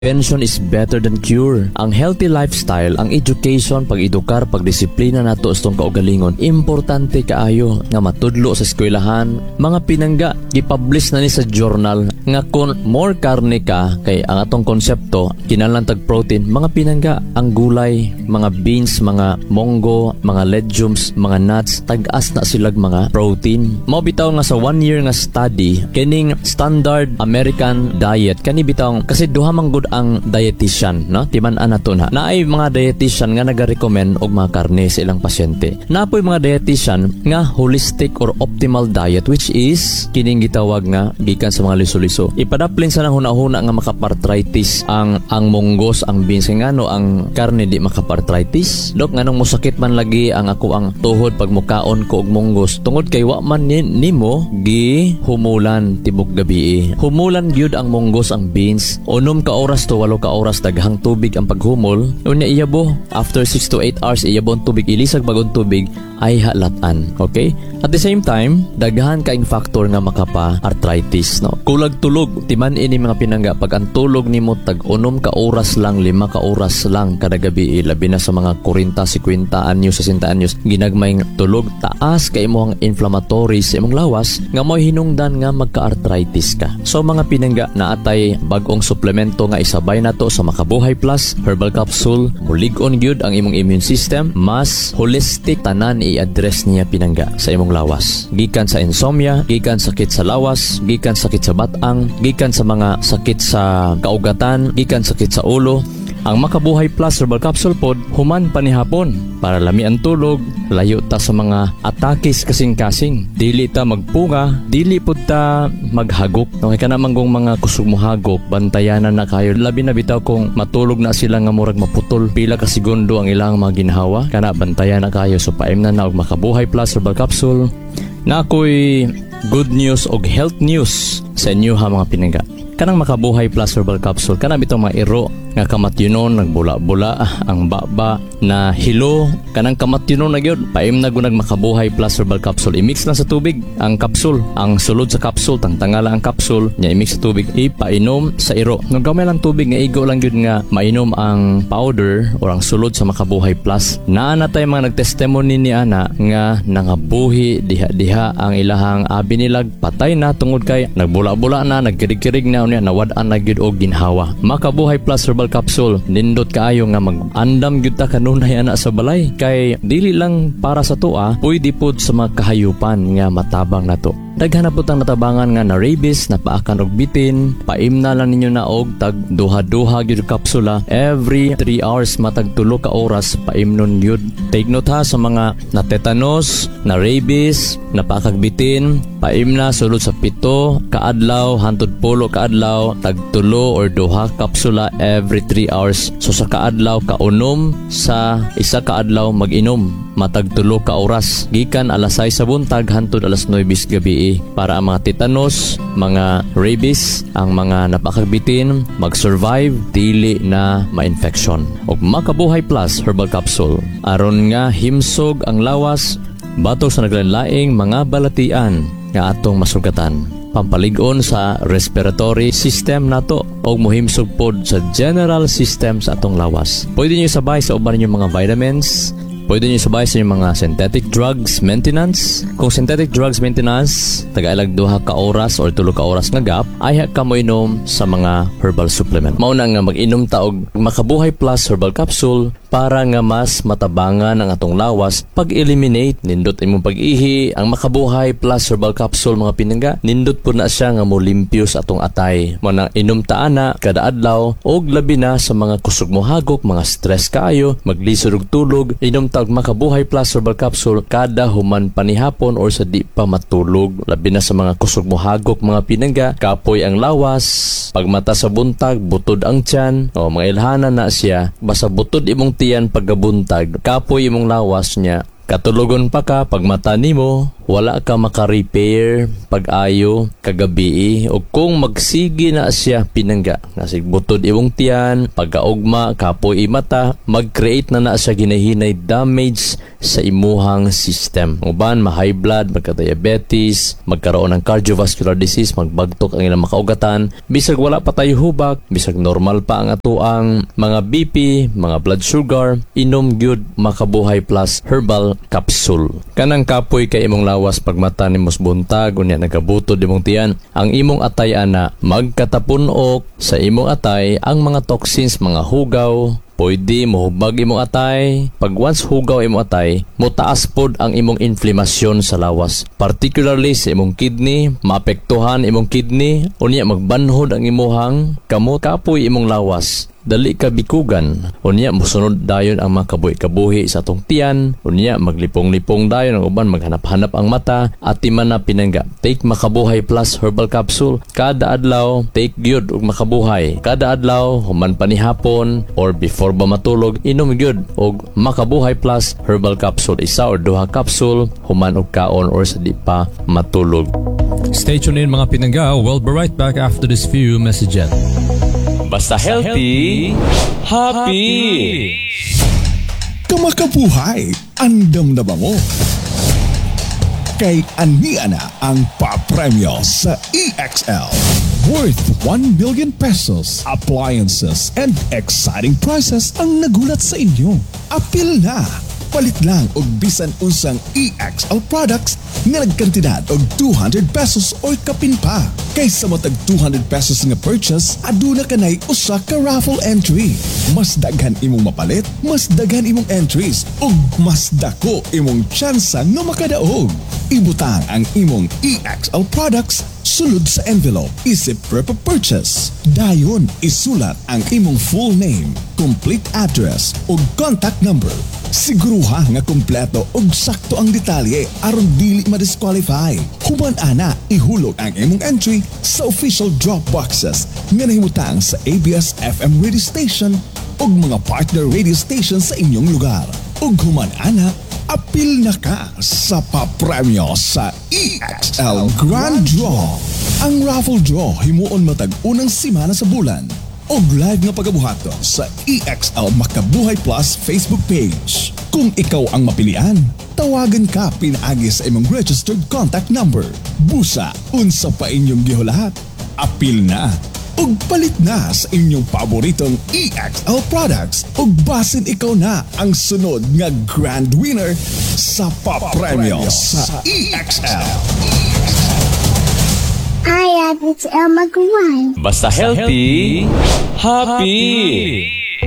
Prevention is better than cure. Ang healthy lifestyle, ang education, pag-edukar, pagdisiplina nato sa tong kaugalingon, importante kaayo nga matudlo sa eskwelahan. Mga pinangga, gipublish na ni sa journal nga kung more karne ka, kay ang atong konsepto, kinahanglan tag protein, mga pinangga, ang gulay, mga beans, mga monggo, mga legumes, mga nuts, tag-as na silag mga protein. Mao bitaw nga sa 1 year nga study, kining standard American diet, kani bitaw, kasi duha man gud ang dietitian, no? Timan-an nato na. Naay mga dietitian nga nagarecommend og mga karne sa ilang pasyente. Napoy mga dietitian nga holistic or optimal diet, which is kining gitawag nga gikan sa mga liso-liso. Ipadaplin sa nang huna-huna nga makaparthritis ang monggos, ang beans, ngano ang karne di makaparthritis. Dok nganong mosakit man lagi ang ako ang tuhod pag mukaon ko og monggos. Tungod kay wa man nimo gi humulan tibok gabi. Humulan gyud ang monggos, ang beans. Unom ka oras to 8 ka oras daghang tubig ang paghumol. Unya iyabo after 6 to 8 hours iyabo ang tubig, ilisag bagong tubig ay halatan. Okay? At the same time, daghan kaing factor nga makapa-arthritis, no? Kulag tulog, timan ini mga pinangga, pag ang tulog nimo tag 6 ka oras lang, 5 ka oras lang kada gabi, labi na sa mga 40, 50 anyos, 60 anyos, ginagmay tulog, taas kay imong inflammatory sa imong lawas, nga mo'y hinungdan nga magka-arthritis ka. So mga pinangga, naatay bagong suplemento nga isabay nato sa Makabuhay Plus Herbal Capsule, mulig-on gyud ang imong immune system, mas holistic tanan i-address niya pinangga sa imong lawas. Gikan sa insomnia, gikan sakit sa lawas, gikan sakit sa batang, gikan sa mga sakit sa kaugatan, gikan sakit sa ulo. Ang Makabuhay Plus Herbal Capsule pod human panihapon para lami ang tulog, layo ta sa mga atakis kasing-kasing. Dili ta magpunga, dili pod ta maghagok. Okay ka naman kung mga kusog mo hagok, bantayanan na kayo. Labi na bitaw kung matulog na sila nga murag maputol, pila ka segundo ang ilang mga ginhawa, kana bantayan na kayo. So paim na og Makabuhay Plus Herbal Capsule. Na ako'y good news og health news sa inyo ha mga pinangga. Kanang Makabuhay Plus Herbal Capsule, kanang bitong mga iro nga kamatyunon, nagbula-bula ang baba na hilo, kanang kamatyunon na gyud, paim na gunag Makabuhay Plus Herbal Capsule. I-mix lang sa tubig ang capsule, ang sulod sa capsule, tangtangala ang capsule, nya i-mix sa tubig, ipainom sa iro. Nung gamay lang tubig nga igo lang gyud nga mainom ang powder or ang sulod sa Makabuhay Plus. Naa na tay mga nagtestimony ni ana nga nangabuhi diha-diha ang ilahang abi nilag, patay na tungod kay nagbula-bula na, nagkirig-kirig na unya, nawad-an na gyud og ginhawa. Makabuhay Plus Herbal Capsule, nindot kaayo nga mag-andam gyud ta kanunay ana sa balay, kay dili lang para sa tua, pwede pod sa mga kahayupan nga matabang nato. Daghan na po tang natabangan nga na rabies, napaakan og bitin, paimna lang ninyo na og tag duha-duha gyud kapsula every 3 hours, matag 3 ka oras paimnon gyud. Take note ha sa mga na tetanus, na rabies, napaakag bitin, paimna sulod sa 7 ka adlaw hangtod 10 ka adlaw, tag 3 or 2 kapsula every 3 hours. So sa kaadlaw ka unom, sa isa ka adlaw mag-inom, matag 3 ka oras, gikan alas 6 sa buntag hangtod alas 9 gabi, para ang mga tetanus, mga rabies, ang mga napakagbitin mag-survive, dili na ma-infection. Og Makabuhay Plus Herbal Capsule, aron nga himsog ang lawas batok sa naglain-laing mga balatian nga atong masugatan, pampalig-on sa respiratory system nato og mohimsog pod sa general system sa atong lawas. Pwede niyo sabay sa uban niyo mga vitamins, pwede nyo sabay sa mga synthetic drugs maintenance. Kung synthetic drugs maintenance, tagailag 2 ka oras or 3 ka oras nga gap, ay ka mo inom sa mga herbal supplement. Mauna nga mag-inom ta og Makabuhay Plus Herbal Capsule para nga mas matabangan ang atong lawas pag-eliminate. Nindot imong pag-ihi, ang Makabuhay Plus Herbal Capsule mga pinangga, nindot po na siya nga mo limpyo sa atong atay. Manang inom ta ana kada adlaw, og labi na sa mga kusog mo hagok, mga stress kaayo, maglisod og tulog, inom ta og Makabuhay Plus Herbal Capsule kada human panihapon or sa di pa matulog. Labi na sa mga kusog mo hagok mga pinangga, kapoy ang lawas, pagmata sa buntag, butod ang tiyan, o mga ilhanan na siya, basta butod imong tiyan paggabuntag, kapoy imong lawas niya, katulogon pa ka pagmata nimo, wala ka maka-repair pag-ayo kagabi. O kung magsigi na siya pinangga, nasig butod imong tiyan, pagkaugma, kapoy imata, mag-create na siya ginahinay damage sa imuhang system. Uban ma-high blood, magka-diabetes, magkaroon ng cardiovascular disease, magbagtok ang ilang makaugatan, bisag wala pa tayo hubak, bisag normal pa ang atuang mga BP, mga blood sugar, inom gyud Makabuhay Plus Herbal Capsule. Kanang kapoy kay imong lawas pagmata nimos buntag unya nagabutod imong tiyan, ang imong atay ana magkatapunok sa imong atay ang mga toxins, mga hugaw, pwede mohubag imong atay. Pag once hugaw imong atay, motaas pod ang imong inflamasyon sa lawas. Particularly sa imong kidney, maapektuhan imong kidney, unya magbanhod ang imuhang kamot, kapoy imong lawas. Dali ka bikugan, unya musunod dayon ang mga kabuhi sa atong tiyan, unya maglipong-lipong dayon ang uban, maghanap-hanap ang mata, at man na pinangga. Take Makabuhay Plus Herbal Capsule kada adlaw, take gyud og Makabuhay kada adlaw, human pa ni hapon or before ba matulog, inom gyud og Makabuhay Plus Herbal Capsule, isa or duha capsule human og kaon or sa di pa matulog. Stay tuned in mga pinangga. We'll be right back after this few messages. Basta healthy, happy! Kamakabuhay, andam na ba mo? Kay ania na ang papremyo sa EXL. Worth 1 million pesos, appliances, and exciting prizes ang nagulat sa inyo. Apil na! Palit lang og bisan unsang EXL products nga nagkantidad og 200 pesos or kapin pa. Kaysa matag 200 pesos nga purchase, aduna kanay usa ka raffle entry. Mas daghan imong mapalit, mas daghan imong entries, ug mas dako imong tsansa nga makadaog. Ibutang ang imong EXL products sulod sa envelope, isip per purchase. Dayon, isulat ang imong full name, complete address, ug contact number. Siguruha nga kompleto ug sakto ang detalye aron dili ma-disqualify. Human ana, ihulog ang imong entry sa official drop boxes nga nahimutang sa ABS-FM radio station ug mga partner radio station sa inyong lugar. Ug human ana, apil na ka sa papremyo sa EXL Grand Draw. Ang raffle draw himuon matag unang simana sa bulan. Og live nga pagabuhaton sa EXL Makabuhay Plus Facebook page. Kung ikaw ang mapilian, tawagan ka pinaagi sa imong registered contact number. Busa, unsa pa inyong gihulahat? Apil na! Ug palit na sa inyong paboritong EXL products ug basin ikaw na ang sunod nga grand winner sa papremyo sa EXL. Hi, it's El Maguire. Basta healthy, happy!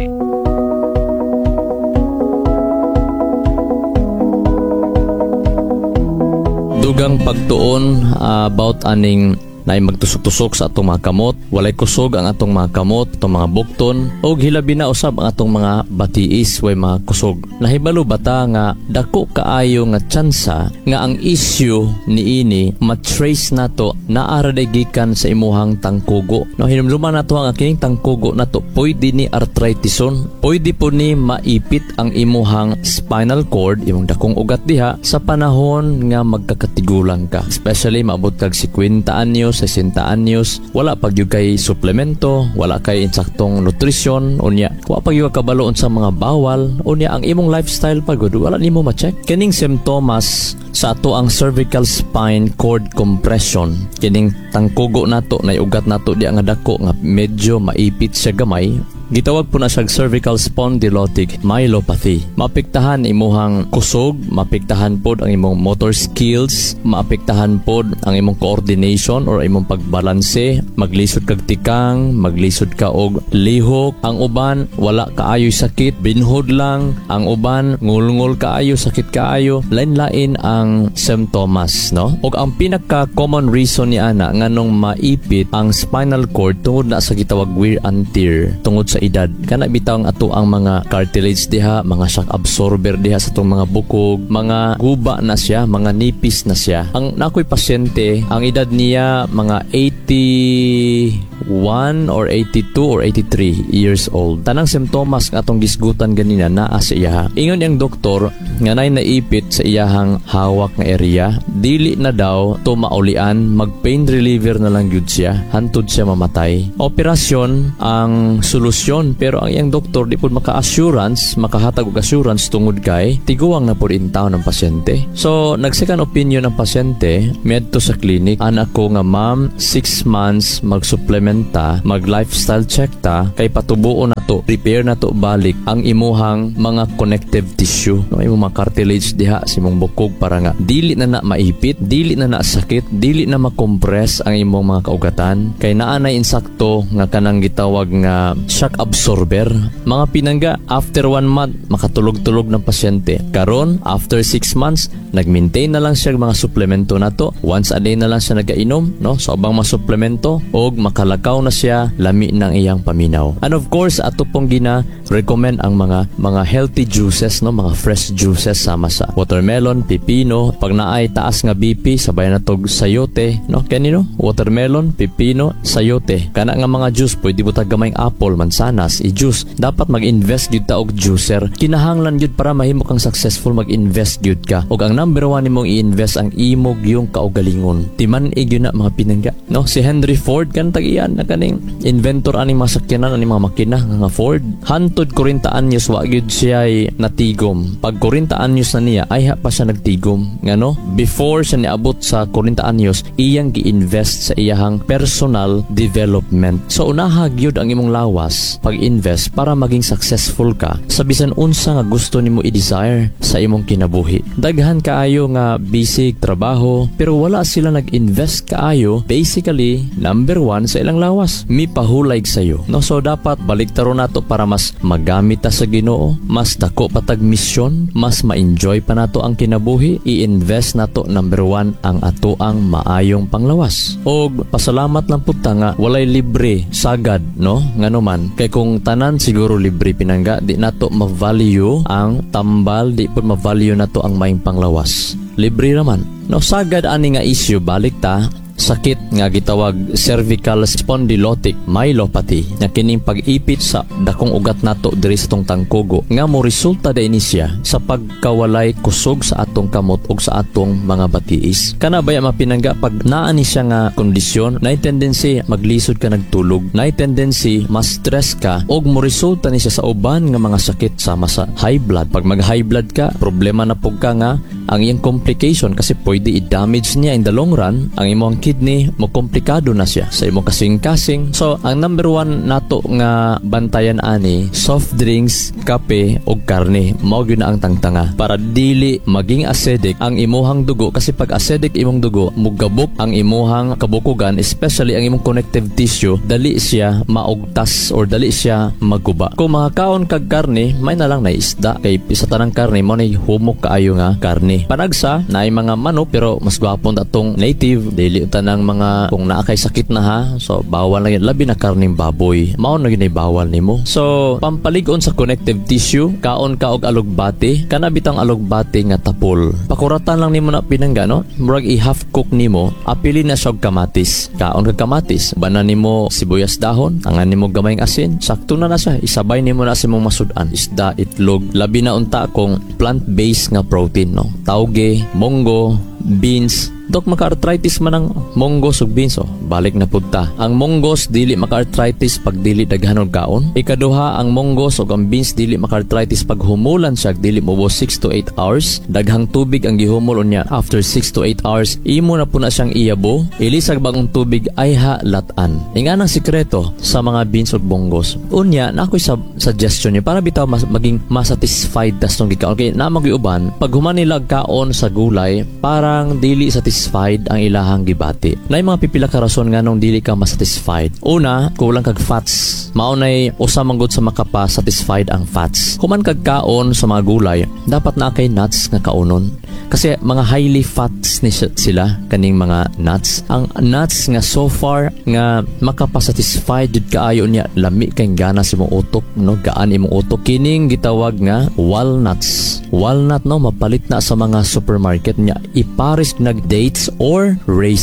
Dugang pagtuon about aning na magtusok-tusok sa atong mga kamot, walay kusog ang atong mga kamot, atong mga bukton, o hilabi na usab ang atong mga batiis way mga kusog. Nahibalo bata nga dako kaayo nga tsansa nga ang issue niini matrace nato naara gikan sa imuhang tangkugo. No, hinumduman nato ang kining tangkugo nato pwede ni arthritison, pwede po ni maipit ang imuhang spinal cord, imong dakong ugat diha sa panahon nga magkakatigulang ka. Especially maabot kag 50 anyos, 60 anyos, wala pag yung kay suplemento, wala kay insaktong nutrition, unya wala pag yung kabaloon sa mga bawal, unya ang imong lifestyle pagod, wala nimo ma-check. Kining symptoms sa ato ang cervical spine cord compression, kining tangkugo nato na ugat nato di nga dako nga medyo maipit siya gamay, gitawag po na siyang cervical spondylotic myelopathy. Maapektahan imuhang kusog, maapektahan pod ang imong motor skills, maapektahan pod ang imong coordination or imong pagbalanse, maglisod kag tikang, maglisod ka og lihok. Ang uban wala kaayoy sakit, binhod lang. Ang uban ngulngol kaayo, sakit kaayo. Lain-lain ang symptoms, no? Og ang pinaka common reason ni ana nganong maipit ang spinal cord tungod na sa gitawag wear and tear, tungod sa edad. Kana bitaw ato ang mga cartilage diha, mga shock absorber diha sa itong mga bukog, mga guba na siya, mga nipis na siya. Ang nakoy pasyente, ang edad niya mga 81 or 82 or 83 years old. Tanang symptoms nga atong gisgutan ganina naa sa iya. Ingon yang doktor nga nay naipit sa iyahang hawak hawak nga area, dili na daw to maulian, mag pain reliever na lang gyud siya hantod siya mamatay. Operasyon ang solusyon, pero ang iyang doktor di pud maka-assurance, makahatag og assurance tungod kay tiguang na pud intaw ng pasyente. So nag-second opinion ang pasyente, medto sa clinic, anak ko nga ma'am 6 months mag-supplementa, mag-lifestyle check ta kay patubuo na to, repair na to balik ang imuhang mga connective tissue, no, imong mga cartilage diha sa imong bukog para nga dili na maipit, dili na sakit, dili na makompress ang imong mga kaugatan kay naa na insakto nga kanang gitawag nga shock absorber. Mga pinangga, after 1 month makatulog-tulog ng pasyente. Karon after 6 months nag-maintain na lang siya mga suplemento na to, once a day na lang siya nagainom, no, sa ubang mga suplemento, og makalakaw na siya lami ng iyang paminaw. And of course ato pong gina-recommend ang mga healthy juices, no, mga fresh juices sama sa watermelon, pipino, pag naay taas nga BP sabay na tog sayote, no, kanino watermelon, pipino, sayote. Kana nga mga juice pwede mo tagamay apple, mansanas i-juice. Dapat mag-invest gyud ta og juicer, kinahanglan gyud para mahimo kang successful, mag-invest gyud ka. Og ang number 1 nimong i-invest ang imog yung kaugalingon. Timan-ig yun na mga pinangga, no, si Henry Ford kan tag-iyan na kaning inventor aning mga sakyanan, aning mga makina nga Ford. Hantod 40 anyos wa gyud siya natigom. Pag 40 anyos na niya ay pa siya nagtigom, ngano before siya niabot sa 40 anyos iyang gi-invest sa iyahang personal development. So unaha gyud ang imong lawas pag-invest para maging successful ka sa bisan unsa nga gusto nimo i-desire sa imong kinabuhi. Daghan kaayo nga basic trabaho pero wala sila nag-invest kaayo basically number 1 sa ilang lawas, mipahulayg sayo, no. So dapat baliktaron nato para mas magamit ta sa Ginoo, mas dako patag misyon, mas ma-enjoy pa nato ang kinabuhi, i-invest nato number 1 ang ato ang maayong panglawas. Og pasalamat lang pud ta nga walay libre sagad, no, ngano man kay kung tanan siguro libre pinangga, di nato ma-value ang tambal, di pud ma-value nato ang maayong panglawas. Libre naman, no. Sagad ani nga issue balik ta sakit nga gitawag cervical spondylotic myelopathy nga kining pag-ipit sa dakong ugat nato diri sa tong tangkugo nga mo resulta dinhi siya sa pagkawalay kusog sa atong kamot ug sa atong mga batiis. Kana baya mapinangga pag naa ni siya nga kondisyon, na tendency maglisod ka nagtulog, na tendency mas stress ka ug mo resulta ni siya sa uban nga mga sakit sama sa high blood. Pag mag high blood ka, problema na pug ka nga ang iyang complication kasi pwede i-damage niya in the long run ang imong kidney, mo komplikado na siya sa imong kasing-kasing. So ang number 1 nato nga bantayan ani soft drinks, kape ug karne, mao gyud na ang tangtanga para dili maging acidic ang imuhang dugo kasi pag acidic imong dugo mugabok ang imuhang kabukugan, especially ang imong connective tissue, dali siya maugtas or dali siya maguba. Kung makakaon kag karne, may na lang na isda kay sa tanang karne mo na humok kaayo nga karne. Panagsa naay mga manok pero mas gwapon atong native, dili tanang mga kung naa kay sakit na ha, so bawal na yun, labi na karning baboy, mao na yun ay bawal nimo. So pampaligon sa connective tissue, kaon ka og alugbati, kana bitang alugbati nga tapol, pakuratan lang nimo na pinangga, no, murag i-half cook nimo, apili na siya og kamatis, kaon kag kamatis, banan nimo sibuyas dahon, angan nimo gamayng asin, sakto na siya, isabay nimo na sa imong masudan, isda, itlog, labi na unta kung plant-based nga protein, no, tauge, munggo, beans. Dok maka-arthritis man ang monggos ug beans, balik na pudta. Ang monggos dili maka-arthritis pag dili daghan og kaon. Ikaduha, ang monggos ug ang beans dili maka-arthritis pag humulan siya, dili mo 6 to 8 hours. Daghang tubig ang gihumol unya. After 6 to 8 hours, imo na puna siyang iyabo. Ilisag bagong tubig ay halatan. Inga nang sikreto sa mga beans ug monggos. Unya na ako'y suggestion niya para bitaw maging masatisfied tas tong gikaon. Kay na magyuban pag human nila kaon sa gulay, parang dili satisfied ang ilahang gibati. Nay mga pipila ka rason nga nung dili ka masatisfied. Una, kulang kag fats. Maunay usa manggod sa makapa satisfied ang fats. Human kag kaon sa mga gulay, dapat na kay nuts nga kaunon. Kasi mga highly fats ni sila kaning mga nuts. Ang nuts nga so far nga makapasatisfied jud kaayo niya, lami kay gana sa imong utok, no, gaan imong utok. Kining gitawag nga walnuts. Walnut, no, mapalit na sa mga supermarket niya. Ipares nag dates or raisin.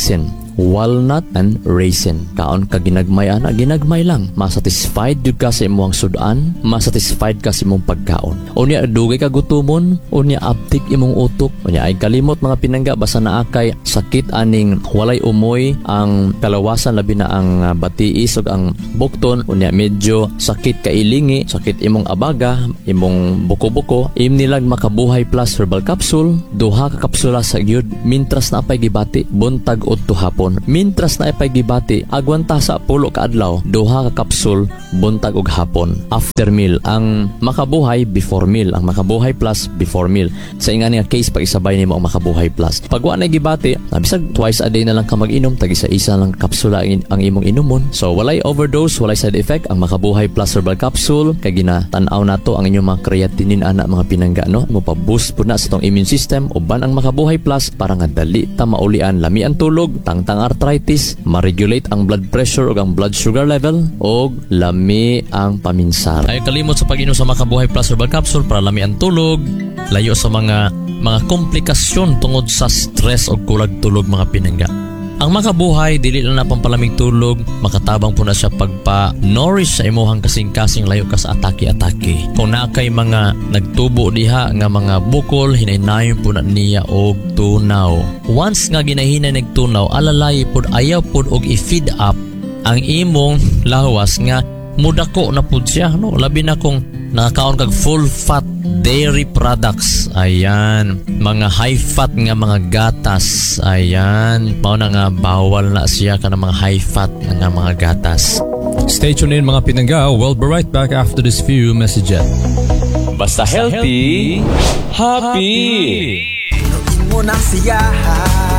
walnut and raisin. Kaon ka ginagmay ana, ginagmay lang. Masatisfied jud ka sa imong sudan, masatisfied ka sa imong pagkaon. Unya dugay ka gutumon, unya aptik imong utok. Unya ay kalimot mga pinangga basa naa kay sakit aning walay umoy ang kalawasan labi na ang batiis ug ang bukton. Unya medyo sakit ka ilingi, sakit imong abaga, imong buko-buko. Nilag Makabuhay Plus Herbal Capsule, duha ka kapsula sa gyud mintras na apay gibati buntag udto hapon. Mintras na apay gibati agwanta sa 10 ka adlaw, duha ka kapsul buntag ug hapon. After meal ang Makabuhay, before meal ang Makabuhay Plus before meal. Sa ingani nga case pag isabay nimo ang Makabuhay Plus. Pag wa na gibati, bisag twice a day na lang ka mag-inom, tag isa-isa lang kapsula ang imong inumon. So walay overdose, walay side effect ang Makabuhay Plus Herbal Capsule. Kay ginatan-aw nato ang inyong mga creatinine ana mga pinangga, no? Mo pa-boost po na sa tong immune system. Uban ang Makabuhay Plus para nga dali ta maulian lami ang tulog, tangtang arthritis, ma-regulate ang blood pressure ug ang blood sugar level, og lami ang paminsar. Ay kalimot sa pag-inom sa Makabuhay Plus Herbal Capsule para lami ang tulog, layo sa mga komplikasyon tungod sa stress o kulag tulog mga pinangga. Ang Makabuhay dili lang na pampalamig tulog, makatabang po na siya pagpa-nourish sa imuhang kasing-kasing layo ka sa atake-atake. Kung nakay mga nagtubo diha nga mga bukol, hinaynayon po na niya og tunaw. Once nga ginahinay nagtunaw, alalay pod ayaw pod og i-feed up ang imong lawas nga mudako na pod siya, no? Labi na kung nakakaon kag full fat dairy products, ayan, mga high fat nga mga gatas, ayan, mao na nga bawal na siya ka ng mga high fat nga mga gatas. Stay tuned in mga pinangga. We'll be right back after this few messages. Basta healthy, happy. Mo ng siyaha,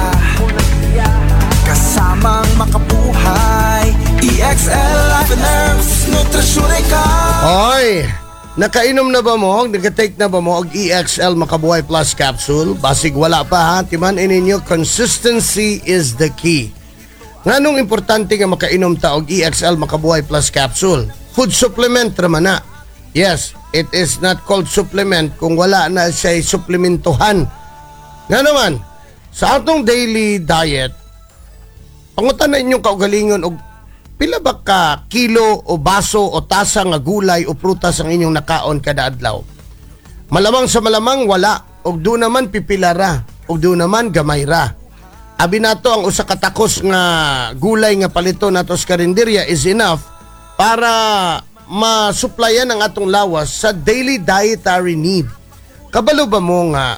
kasamang Makabuhay, EXL Life and Herbs Nutrition ka. Hoy! Nakainom na ba mo? Nag-take na ba mo og EXL Makabuhay Plus Capsule? Basig wala pa ha, timan ininyo, consistency is the key. Nganong importante nga makainom ta og EXL Makabuhay Plus Capsule? Food supplement raman na. Yes, it is not called supplement kung wala na siya supplementuhan. Nga naman, sa atong daily diet, pangutan na inyong kaugalingon og pila ba ka kilo o baso o tasa nga gulay o prutas ang inyong nakaon kada adlaw? Malamang sa malamang wala, og do naman pipila ra, og do naman gamay ra. Abi nato ang usa ka takos nga gulay nga palito nato sa karinderya is enough para masuplayan ang atong lawas sa daily dietary need. Kabalo ba mo nga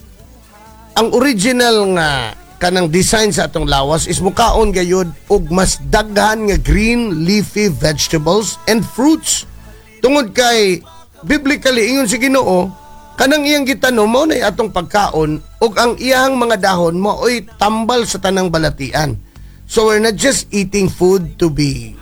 ang original nga kanang design sa atong lawas is mukaon gayud og mas daghan nga green leafy vegetables and fruits. Tungod kay biblically ingon si Ginoo, kanang iyang gitanom mao nay atong pagkaon ug ang iyang mga dahon maoy tambal sa tanang balatian. So we're not just eating food to be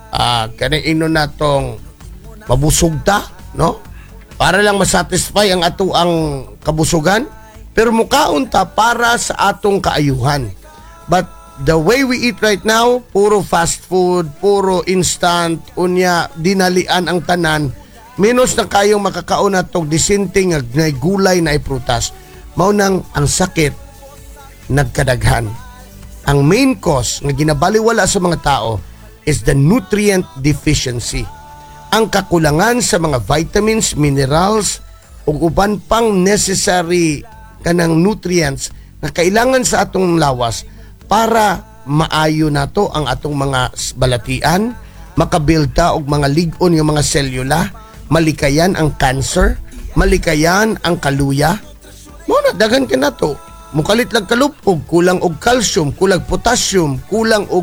kanang inon natong mabusog ta, no? Para lang masatisfy ang ato ang kabusugan. Pero mukaon ta para sa atong kaayuhan. But the way we eat right now, puro fast food, puro instant, unya dinalian ang tanan, minus na kayong makakaon atong disinting na gulay na prutas. Mao nang ang sakit nagkadaghan. Ang main cause nga ginabaliwala sa mga tao is the nutrient deficiency. Ang kakulangan sa mga vitamins, minerals, ug uban pang necessary kanang nutrients na kailangan sa atong lawas para maayo nato ang atong mga balatian, makabilta og mga lig-on nga mga selula, malikayan ang cancer, malikayan ang kaluya. Mo na daghan ka nato. Mukalit lang kalupog, kulang og calcium, kulang potassium, kulang og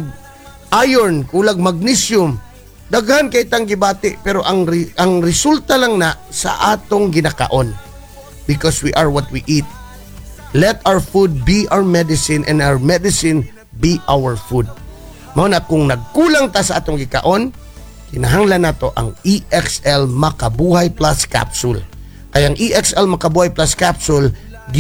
iron, kulang magnesium. Daghan kay tang gibati pero ang resulta lang na sa atong ginakaon. Because we are what we eat. Let our food be our medicine and our medicine be our food. Mao na kung nagkulang ta sa atong gikaon, kinahanglan nato ang EXL Makabuhay Plus Capsule. Kaya ang EXL Makabuhay Plus Capsule,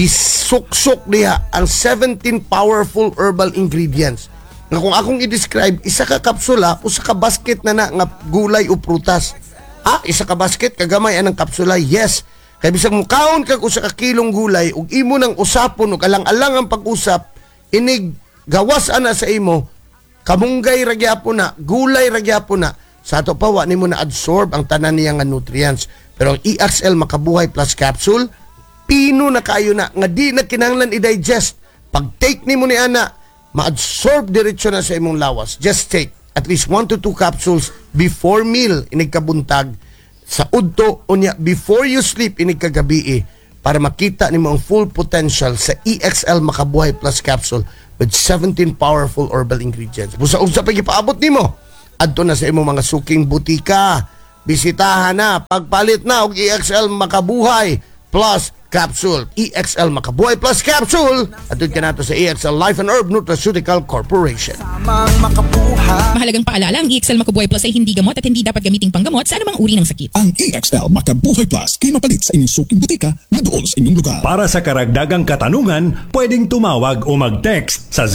gisuksok diha ang 17 powerful herbal ingredients. Nga kung akong i-describe, isa ka kapsula, usa ka basket na nga gulay o prutas. Isa ka basket, kagamay anang kapsula, yes. Kaya bisag mukaon kag usa ka kilong gulay ug imo nang usapon ug alang-alang ang pag-usap, inig gawas ana sa imo, kamunggay ragyapon na, gulay ragyapon na, sa ato pa, wa nimo na absorb ang tanan niya nga nutrients. Pero ang EXL Makabuhay Plus Capsule, pino na kayo na, nga di na kinahanglan i-digest. Pag take nimo ni ana, ma-absorb diretso na sa imong lawas. Just take at least 1 to 2 capsules before meal, inig kabuntag, sa udto, unya, before you sleep, inig kagabi, para makita nimo ang full potential sa EXL Makabuhay Plus Capsule with 17 powerful herbal ingredients. Busa-usa pa gipaabot nimo. Adto na sa imong mga suking butika. Bisitahan na, pagpalit na og EXL Makabuhay Plus Capsule. EXL Makabuhay Plus Capsule. Adto ka nato sa EXL Life and Herb Nutraceutical Corporation. Tamang makabuhay. Mahalagang paalala, ang EXL Makabuhay Plus ay hindi gamot at hindi dapat gamiting panggamot sa anumang uri ng sakit. Ang EXL Makabuhay Plus kay mapalit sa inyong suking butika na doon sa inyong lugar. Para sa karagdagang katanungan, pwedeng tumawag o mag-text sa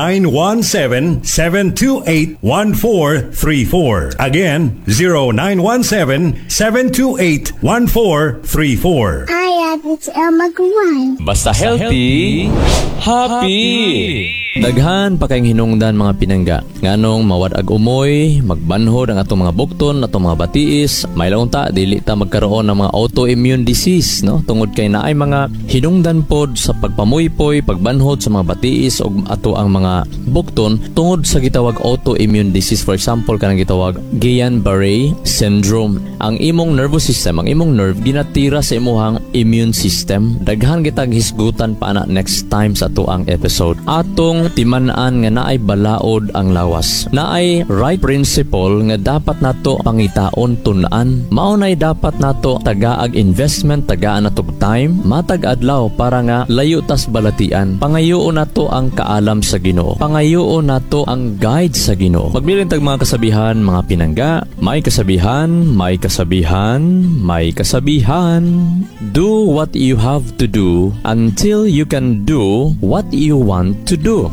0917-728-1434. Again, 0917-728-1434. Hi, it's Elma Kawain. Basta healthy, happy! Daghan pa kayong hinungdan mga pinangga. Nganong mawadag umoy, magbanhod ang atong mga bukton, atong mga batiis, may launta, dili ta magkaroon ng mga autoimmune disease, no? Tungod kay naay mga hinungdan pod sa pagpamuypoy, pagbanhod sa mga batiis o ato ang mga bukton tungod sa gitawag autoimmune disease. For example, kanang gitawag Guillain-Barré syndrome. Ang imong nervous system, ang imong nerve ginatira sa imuhang immune system. Daghan kitag hisgutan pa na next time sa ato ang episode. Atong timan-an nga naay balaod ang lawas. Naay right principle nga dapat nato pangitaon tun-an. Maunay dapat nato tagaag investment, tagaan nato time, matag adlaw para nga layo tas balatian. Pangayoon nato ang kaalam sa Ginoo. Pangayoon nato ang guide sa Ginoo. Magbilin tag mga kasabihan, mga pinangga. May kasabihan, may kasabihan, may kasabihan. Do what you have to do until you can do what you want to do.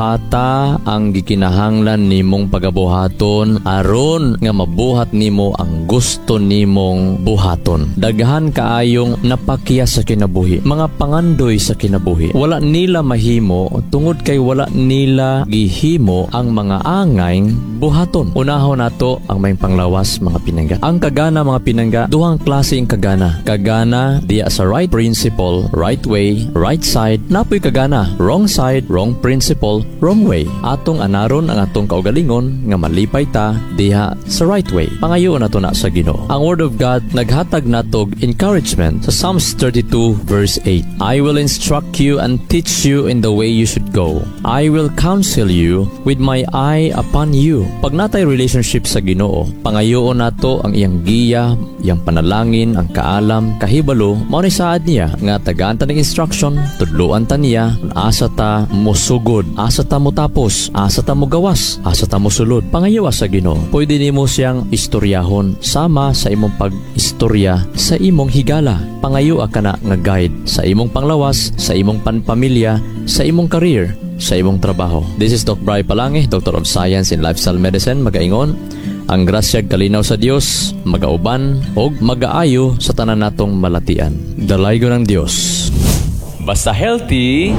Buhata ang gikinahanglan nimong pagabuhaton aron nga mabuhat nimo ang gusto nimong buhaton. Daghan kaayong napakya sa kinabuhi, mga pangandoy sa kinabuhi. Wala nila mahimo tungod kay wala nila gihimo ang mga angay buhaton. Unahon nato ang may panglawas mga pinangga. Ang kagana mga pinangga, duhang klase ang kagana. Kagana diya sa right principle, right way, right side. Napoy kagana, wrong side, wrong principle, wrong way. Atong anaron ang atong kaugalingon nga malipay ta diha sa right way. Pangayoon nato na sa Ginoo. Ang Word of God naghatag natog encouragement sa Psalms 32 verse 8. I will instruct you and teach you in the way you should go. I will counsel you with my eye upon you. Pag natay relationship sa Ginoo, pangayoon nato ang iyang giya, iyang panalangin, ang kaalam, kahibalo, mao ni saad niya nga tagaan ta ng instruction, tudloan ta niya, asa ta mosugod, asa ta mo tapos, asa ta mo gawas, asa ta mo sulod. Pangayowa sa Ginoo. Pwede nimo siyang istoryahon sama sa imong pag-istorya sa imong higala. Pangayowa ka na nga guide sa imong panglawas, sa imong panpamilya, sa imong career, sa imong trabaho. This is Doc Bri Palange, Doctor of Science in Lifestyle Medicine. Magaingon, ang grasya kalinaw sa Dios, magauban o magaayo sa tanan natong malatian. Dalaygo ng Dios. Basta healthy,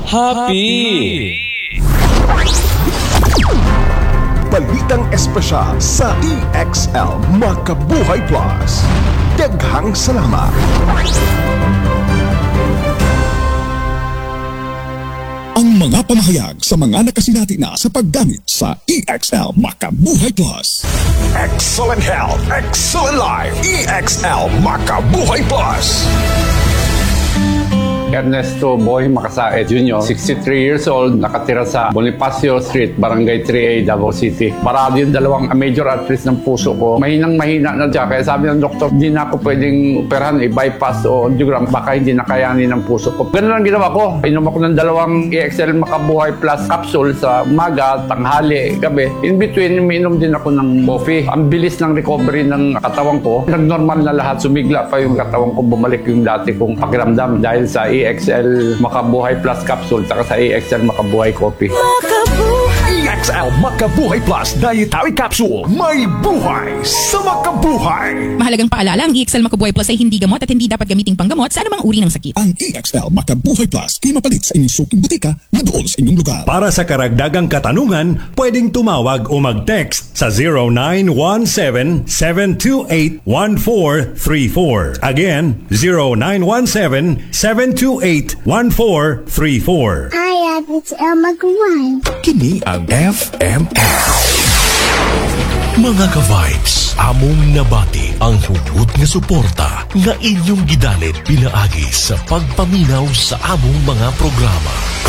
happy! Balitang espesyal sa EXL Makabuhay Plus. Daghang salamat. Ang mga pamahayag sa mga nakasinati na sa paggamit sa EXL Makabuhay Plus. Excellent health, excellent life. EXL Makabuhay Plus. Ernesto Boy Macasaet Jr., 63 years old, nakatira sa Bonifacio Street, Barangay 3A, Davao City. Parado yung dalawang major arteries ng puso ko. Mahinang-mahina na dyan. Kaya sabi ng doktor, hindi na ako pwedeng operahan, bypass o angiogram. Baka hindi na kayanin ng puso ko. Ganun lang ginawa ko. Inom ako ng dalawang EXL Makabuhay Plus capsule sa umaga, tanghali, gabi. In between, uminom din ako ng coffee. Ang bilis ng recovery ng katawan ko. Nag-normal na lahat. Sumigla pa yung katawan ko. Bumalik yung dati kong pakiramdam dahil sa EXL Makabuhay Plus Capsule saka sa EXL Makabuhay Coffee. EXL EXL Makabuhay Plus Dietary Capsule. May buhay sa makabuhay. Mahalagang paalala, ang EXL Makabuhay Plus ay hindi gamot at hindi dapat gamiting panggamot sa anumang uri ng sakit. Ang EXL Makabuhay Plus ay mapalit sa inyong suking butika na doon sa inyong lugar. Para sa karagdagang katanungan, pwedeng tumawag o mag-text sa 0917-728-1434. Again, 0917-728-1434. Hi, it's Elma Kawan. Kini ang FML. Mga ka-vibes, among nabati ang hugod nga suporta nga inyong gidalit pinaagi sa pagpaminaw sa among mga programa.